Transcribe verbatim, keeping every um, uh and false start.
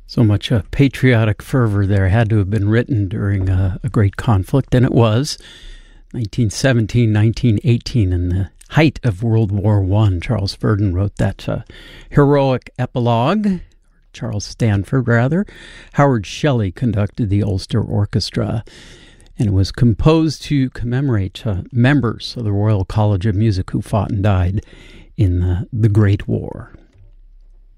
So much uh, patriotic fervor there had to have been written during uh, a great conflict, and it was. nineteen seventeen, nineteen eighteen, in the height of World War One, Charles Verdon wrote that uh, heroic epilogue. Charles Stanford, rather. Howard Shelley conducted the Ulster Orchestra, and it was composed to commemorate uh, members of the Royal College of Music who fought and died in the, the Great War.